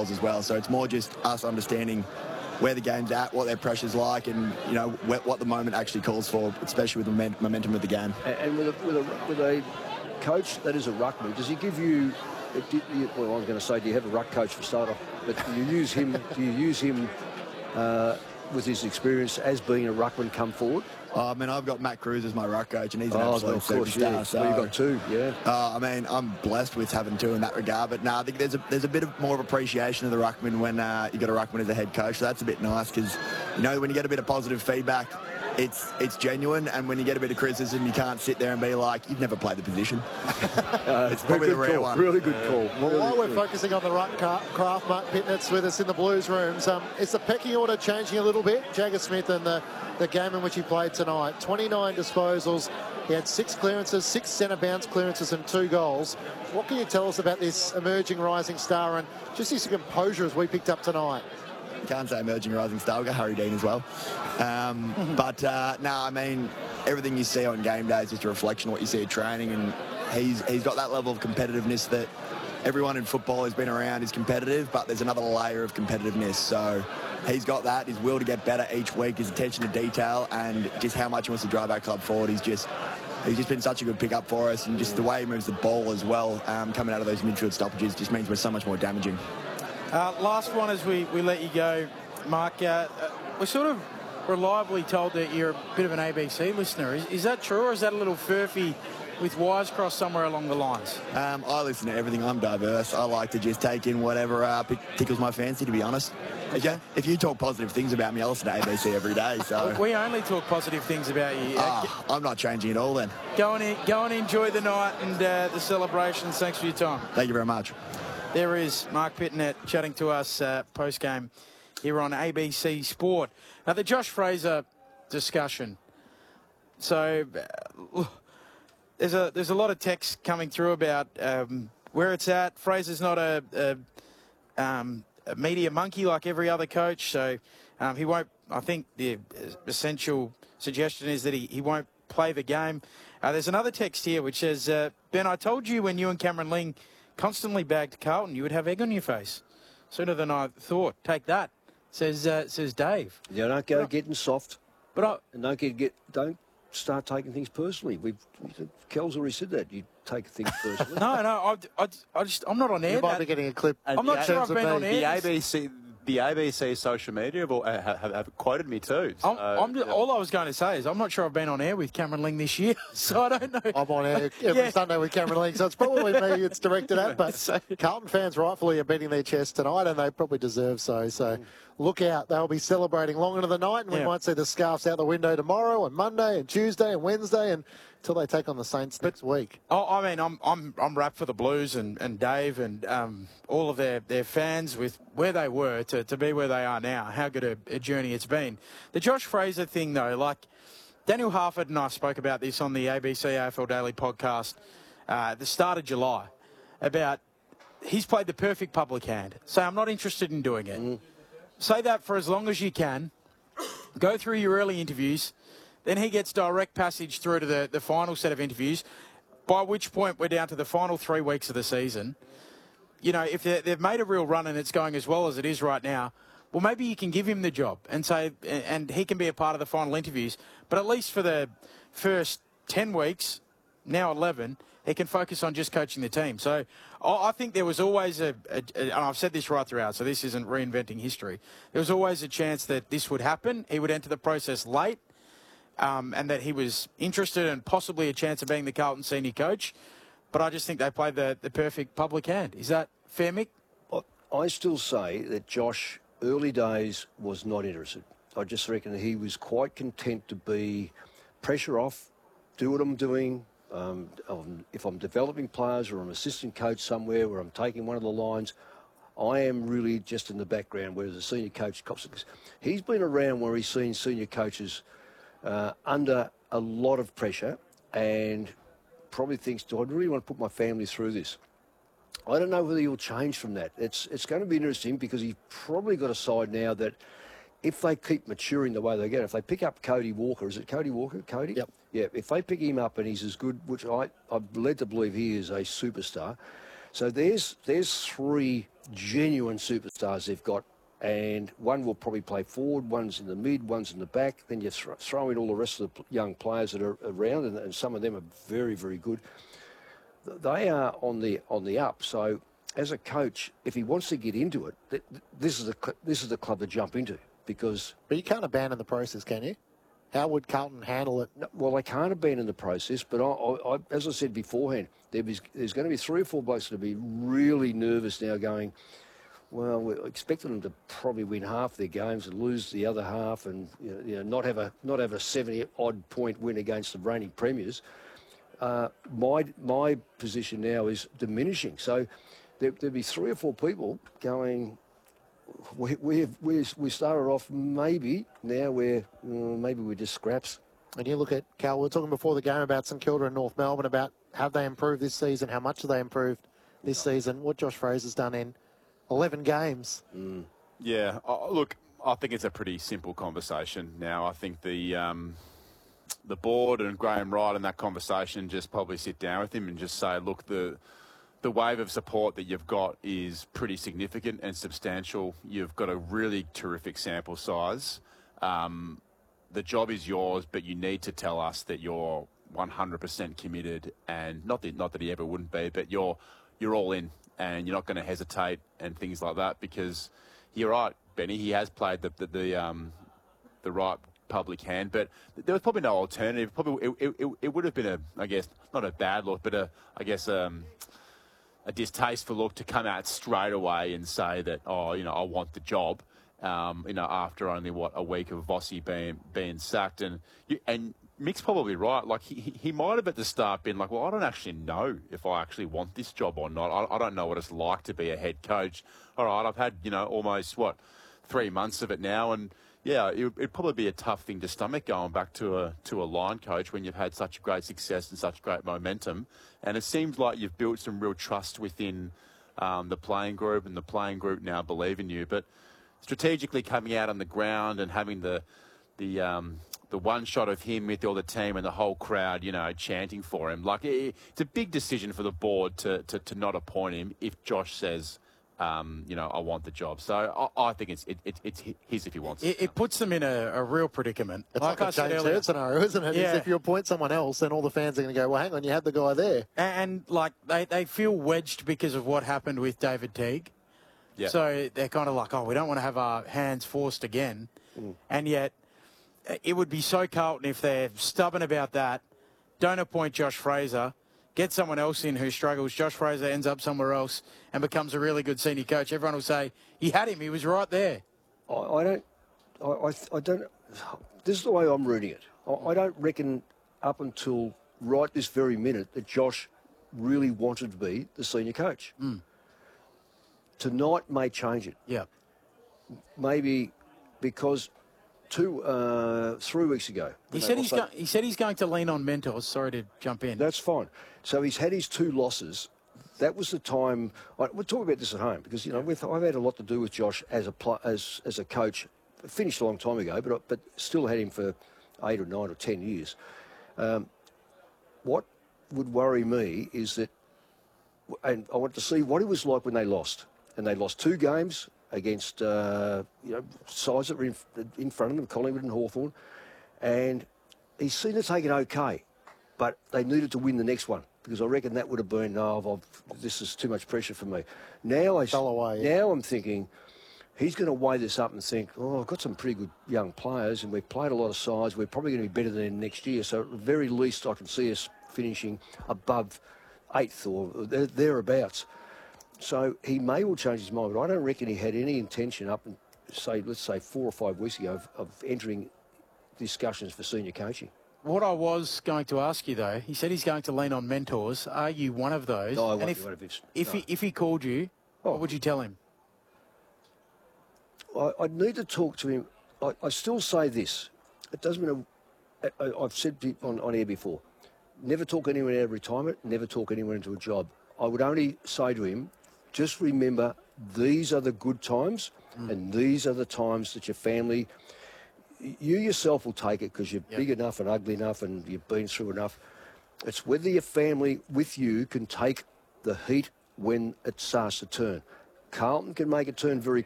details as well. So it's more just us understanding where the game's at, what their pressure's like, and what the moment actually calls for, especially with the momentum of the game. And with a coach that is a ruckman, does he give you? Well, I was going to say, do you have a ruck coach for starter? But do you use him? With his experience as being a ruckman come forward? I mean, I've got Matt Cruz as my ruck coach, and he's an absolute superstar. Yeah. So you've got two, yeah. I mean, I'm blessed with having two in that regard. But no, I think there's a bit of more of appreciation of the ruckman when you got a ruckman as a head coach. So that's a bit nice because, when you get a bit of positive feedback, it's genuine, and when you get a bit of criticism, you can't sit there and be like, you've never played the position. It's probably the rare one. Really good call. Well, while we're focusing on the ruck craft, Mark Pitnett's with us in the Blues rooms. Is the pecking order changing a little bit? Jagger Smith and the game in which he played tonight, 29 disposals. He had 6 clearances, 6 centre bounce clearances and 2 goals. What can you tell us about this emerging rising star and just his composure as we picked up tonight? Can't say emerging rising star. We've got Harry Dean as well. But I mean, everything you see on game day is just a reflection of what you see at training, and he's got that level of competitiveness that everyone in football has been around is competitive, but there's another layer of competitiveness. So he's got that, his will to get better each week, his attention to detail, and just how much he wants to drive our club forward. He's just been such a good pickup for us, and just the way he moves the ball as well, coming out of those midfield stoppages, just means we're so much more damaging. Last one as we let you go, Mark. We're sort of reliably told that you're a bit of an ABC listener. Is that true, or is that a little furphy with wires crossed somewhere along the lines? I listen to everything. I'm diverse. I like to just take in whatever tickles my fancy, to be honest. Okay. If you talk positive things about me, I listen to ABC every day. So we only talk positive things about you. I'm not changing at all then. Go and enjoy the night and the celebrations. Thanks for your time. Thank you very much. There is Mark Pitnett chatting to us post-game here on ABC Sport. Now, the Josh Fraser discussion. So there's a lot of text coming through about where it's at. Fraser's not a media monkey like every other coach, so he won't. I think the essential suggestion is that he won't play the game. There's another text here which says, Ben, I told you when you and Cameron Ling constantly bagged Carlton, you would have egg on your face sooner than I thought. Take that, says Dave. Yeah, don't go getting soft. But don't start taking things personally. Kel's already said that. You take things personally. No, I'm not on air. You might be getting a clip. I'm not sure I've been on air. The ABC social media have quoted me too. So, all I was going to say is I'm not sure I've been on air with Cameron Ling this year, so I don't know. I'm on air every Sunday with Cameron Ling, so it's probably me it's directed at. But Carlton fans rightfully are beating their chest tonight, and they probably deserve so. So look out. They'll be celebrating long into the night, and we might see the scarves out the window tomorrow and Monday and Tuesday and Wednesday until they take on the Saints next week. I mean, I'm wrapped for the Blues and Dave and all of their fans with where they were to be where they are now. How good a journey it's been. The Josh Fraser thing, though, like Daniel Harford and I spoke about this on the ABC AFL Daily podcast at the start of July about he's played the perfect public hand. So I'm not interested in doing it. Say that for as long as you can. Go through your early interviews. Then he gets direct passage through to the final set of interviews, by which point we're down to the final 3 weeks of the season. If they've made a real run and it's going as well as it is right now, well, maybe you can give him the job and say, and he can be a part of the final interviews. But at least for the first 10 weeks, now 11, he can focus on just coaching the team. So I think there was always and I've said this right throughout, so this isn't reinventing history. There was always a chance that this would happen. He would enter the process late. And that he was interested and possibly a chance of being the Carlton senior coach. But I just think they played the perfect public hand. Is that fair, Mick? I still say that Josh, early days, was not interested. I just reckon that he was quite content to be pressure off, do what I'm doing. If I'm developing players or I'm assistant coach somewhere where I'm taking one of the lines, I am really just in the background, whereas the senior coach, he's been around where he's seen senior coaches under a lot of pressure and probably thinks, do I really want to put my family through this? I don't know whether he'll change from that. It's going to be interesting because he's probably got a side now that if they keep maturing the way they get, if they pick up Cody Walker, is it Cody Walker? Cody? Yep. Yeah, if they pick him up and he's as good, which I'm led to believe he is a superstar. So there's three genuine superstars they've got, and one will probably play forward, one's in the mid, one's in the back. Then you throw in all the rest of the young players that are around, and some of them are very, very good. They are on the up. So as a coach, if he wants to get into it, this is the club to jump into, because. But you can't abandon the process, can you? How would Carlton handle it? No, well, they can't abandon the process, but I, as I said beforehand, there's going to be 3 or 4 blokes that will be really nervous now, going, well, we're expecting them to probably win half their games and lose the other half, and not have a 70-odd point win against the reigning premiers. My position now is diminishing. So there'll be 3 or 4 people going, we started off maybe, now maybe we're just scraps. And you look at, Cal, we were talking before the game about St Kilda and North Melbourne, about have they improved this season, how much have they improved this season, what Josh Fraser's done in 11 games. Yeah, look, I think it's a pretty simple conversation now. I think the board and Graham Wright in that conversation just probably sit down with him and just say, look, the wave of support that you've got is pretty significant and substantial. You've got a really terrific sample size. The job is yours, but you need to tell us that you're 100% committed, and not that he ever wouldn't be, but you're all in and you're not going to hesitate and things like that, because you're right, Benny, he has played the right public hand, but there was probably no alternative. Probably it would have been I guess, not a bad look, but a distasteful look to come out straight away and say that, I want the job, after only, a week of Vossi being sacked. And Mick's probably right. Like, he might have at the start been like, well, I don't actually know if I actually want this job or not. I don't know what it's like to be a head coach. All right, I've had, almost, 3 months of it now, and yeah, it'd probably be a tough thing to stomach going back to a line coach when you've had such great success and such great momentum. And it seems like you've built some real trust within the playing group, and the playing group now believe in you. But strategically coming out on the ground and having the one shot of him with all the team and the whole crowd, chanting for him, like, it's a big decision for the board to not appoint him if Josh says, I want the job. So I think it's his if he wants it. It puts them in a real predicament. It's like a James Hird scenario, isn't it? Yeah. If you appoint someone else, then all the fans are going to go, well, hang on, you had the guy there. And they feel wedged because of what happened with David Teague. Yeah. So they're kind of like, we don't want to have our hands forced again. And yet it would be so Carlton if they're stubborn about that, don't appoint Josh Fraser, get someone else in who struggles. Josh Fraser ends up somewhere else and becomes a really good senior coach. Everyone will say, he had him, he was right there. I don't. This is the way I'm reading it. I don't reckon up until right this very minute that Josh really wanted to be the senior coach. Tonight may change it. Yeah. Maybe because 3 weeks ago. He said he's going to lean on mentors. Sorry to jump in. That's fine. So he's had his 2 losses. That was the time. We'll talk about this at home because I've had a lot to do with Josh as a coach. Finished a long time ago, but still had him for 8 or 9 or 10 years. What would worry me is that, and I want to see what it was like when they lost, and they lost 2 games against sides that were in front of them, Collingwood and Hawthorn, and he seemed to take it okay, but they needed to win the next one because I reckon that would have been, this is too much pressure for me. Now I'm thinking he's going to weigh this up and think, I've got some pretty good young players and we've played a lot of sides. We're probably going to be better than them next year. So at the very least, I can see us finishing above 8th or thereabouts. So he may well change his mind, but I don't reckon he had any intention up and let's say 4 or 5 weeks ago of entering discussions for senior coaching. What I was going to ask you, though, he said he's going to lean on mentors. Are you one of those? No, I won't be one of his. If he called you, what would you tell him? I'd need to talk to him. I still say this. It doesn't mean I've said on air before, never talk anyone out of retirement, never talk anyone into a job. I would only say to him, just remember these are the good times and these are the times that your family, you yourself will take it because you're big enough and ugly enough and you've been through enough. It's whether your family with you can take the heat when it starts to turn. Carlton can make a turn very